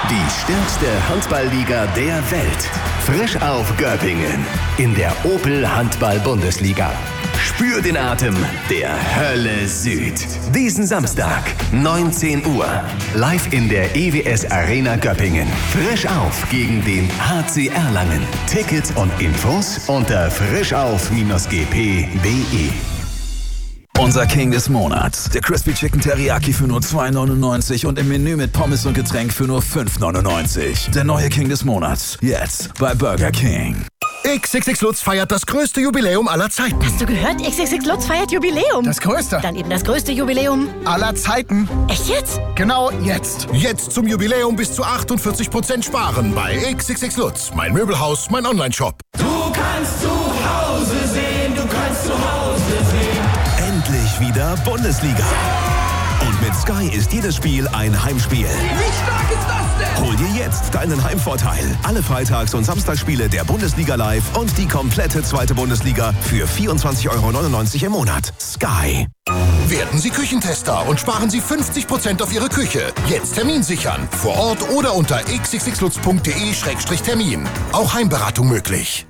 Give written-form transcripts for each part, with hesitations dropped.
Die stärkste Handballliga der Welt. Frisch auf Göppingen in der Opel Handball-Bundesliga. Spür den Atem der Hölle Süd. Diesen Samstag, 19 Uhr. Live in der EWS Arena Göppingen. Frisch auf gegen den HC Erlangen. Tickets und Infos unter frischauf-gp.de. Unser King des Monats. Der Crispy Chicken Teriyaki für nur $2,99 und im Menü mit Pommes und Getränk für nur $5,99. Der neue King des Monats. Jetzt bei Burger King. XXX Lutz feiert das größte Jubiläum aller Zeiten. Hast du gehört? XXX Lutz feiert Jubiläum. Das größte. Dann eben das größte Jubiläum aller Zeiten. Echt jetzt? Genau jetzt. Jetzt zum Jubiläum bis zu 48% sparen bei XXX Lutz. Mein Möbelhaus, mein Onlineshop. Du kannst zu Hause sehen, du kannst zu Hause sehen. Endlich wieder Bundesliga. Und mit Sky ist jedes Spiel ein Heimspiel. Wie stark ist das denn? Hol dir jetzt deinen Heimvorteil. Alle Freitags- und Samstagsspiele der Bundesliga live und die komplette zweite Bundesliga für €24,99 im Monat. Sky. Werden Sie Küchentester und sparen Sie 50% auf Ihre Küche. Jetzt Termin sichern. Vor Ort oder unter xxxlutz.de/termin. Auch Heimberatung möglich.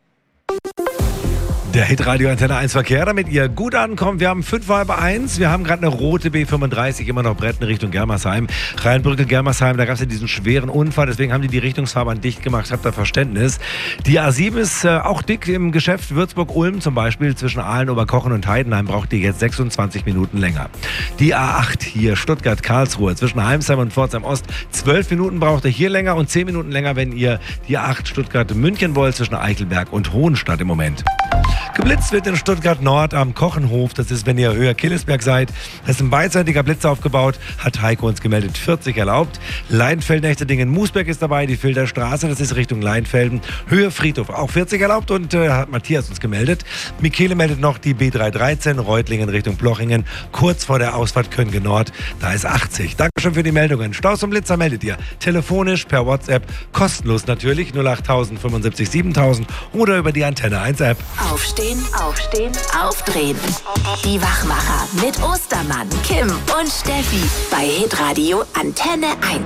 Der Hitradio Antenne 1 Verkehr, damit ihr gut ankommt. Wir haben 5:30. Wir haben gerade eine rote B35, immer noch Bretten Richtung Germersheim. Rheinbrücke, Germersheim, da gab es ja diesen schweren Unfall. Deswegen haben die Richtungsfahrbahn dicht gemacht. Habt ihr Verständnis. Die A7 ist auch dick im Geschäft. Würzburg-Ulm zum Beispiel zwischen Aalen, Oberkochen und Heidenheim braucht ihr jetzt 26 Minuten länger. Die A8 hier Stuttgart-Karlsruhe zwischen Heimsheim und Pforzheim-Ost 12 Minuten braucht ihr hier länger und 10 Minuten länger, wenn ihr die A8 Stuttgart-München wollt zwischen Eichelberg und Hohenstadt im Moment. Geblitzt wird in Stuttgart Nord am Kochenhof. Das ist, wenn ihr höher Killesberg seid. Da ist ein beidseitiger Blitz aufgebaut. Hat Heiko uns gemeldet. 40 erlaubt. Leinfelden-Echterdingen Moosberg ist dabei. Die Filderstraße, das ist Richtung Leinfelden. Höhe Friedhof, auch 40 erlaubt. Und hat Matthias uns gemeldet. Michele meldet noch die B313 Reutlingen Richtung Plochingen. Kurz vor der Ausfahrt Könge Nord. Da ist 80. Dankeschön für die Meldungen. Staus und Blitzer meldet ihr. Telefonisch, per WhatsApp. Kostenlos natürlich. 08000 75 7000 oder über die Antenne 1 App. Aufstehen, aufstehen, aufdrehen. Die Wachmacher mit Ostermann, Kim und Steffi bei Hitradio Antenne 1.